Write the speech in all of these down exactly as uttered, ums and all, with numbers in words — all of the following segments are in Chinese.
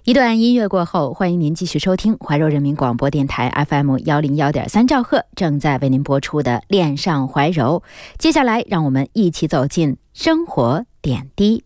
一段音乐过后，欢迎您继续收听怀柔人民广播电台 F M 一零一点三兆赫正在为您播出的恋上怀柔。接下来让我们一起走进生活点滴。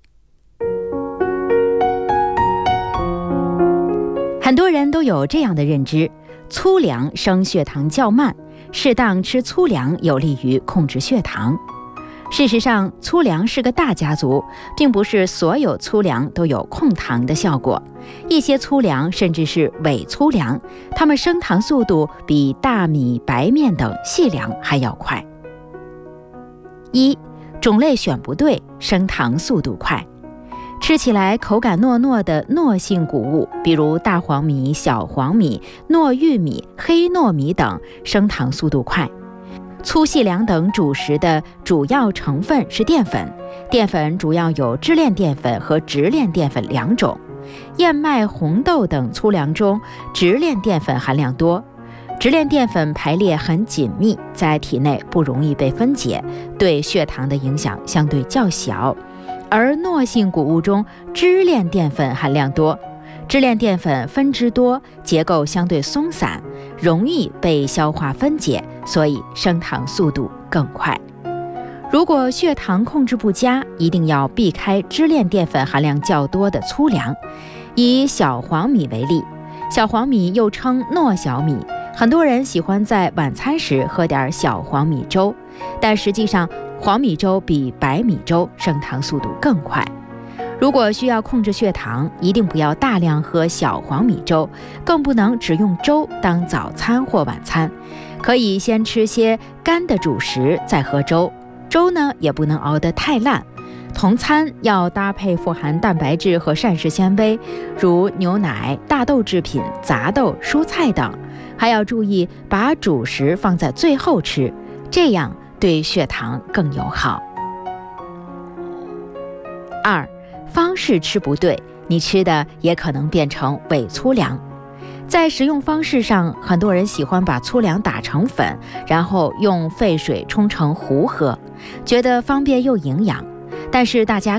很多人都有这样的认知，粗粮升血糖较慢，适当吃粗粮有利于控制血糖。事实上，粗粮是个大家族，并不是所有粗粮都有控糖的效果。一些粗粮甚至是伪粗粮，它们升糖速度比大米、白面等细粮还要快。一、种类选不对，升糖速度快。吃起来口感糯糯的糯性谷物，比如大黄米、小黄米、糯玉米、黑糯米等，升糖速度快。粗细粮等主食的主要成分是淀粉，淀粉主要有支链淀粉和直链淀粉两种。燕麦、红豆等粗粮中，直链淀粉含量多，直链淀粉排列很紧密，在体内不容易被分解，对血糖的影响相对较小。而糯性谷物中，支链淀粉含量多，支链淀粉分支多，结构相对松散，容易被消化分解，所以升糖速度更快。如果血糖控制不佳，一定要避开支链淀粉含量较多的粗粮。以小黄米为例，小黄米又称糯小米，很多人喜欢在晚餐时喝点小黄米粥，但实际上黄米粥比白米粥升糖速度更快。如果需要控制血糖，一定不要大量喝小黄米粥，更不能只用粥当早餐或晚餐。可以先吃些干的主食，再喝粥。粥呢，也不能熬得太烂。同餐要搭配富含蛋白质和膳食纤维，如牛奶、大豆制品、杂豆、蔬菜等。还要注意把主食放在最后吃，这样对血糖更友好。二、方式吃不对，你吃的也可能变成伪粗粮。在食用方式上，很多人喜欢把粗粮打成粉，然后用沸水冲成糊喝，觉得方便又营养。但是大家